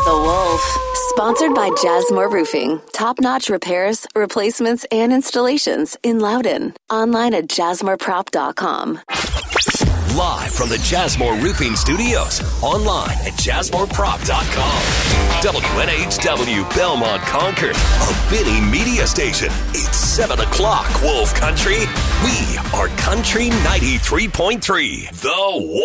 The Wolf. Sponsored by Jasmine Roofing. Top-notch repairs, replacements, and installations in Loudon. Online at jasmoreprop.com. Live from the Jasmine Roofing Studios. Online at jasmoreprop.com. WNHW Belmont Concord. A Benny Media Station. It's 7 o'clock, Wolf Country. We are Country 93.3. The Wolf.